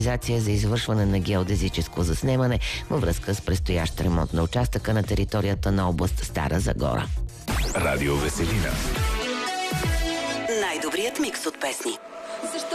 за извършване на геодезическо заснемане във връзка с предстоящ ремонт на участъка на територията на област Стара Загора. Радио Веселина. Най-добрият микс от песни.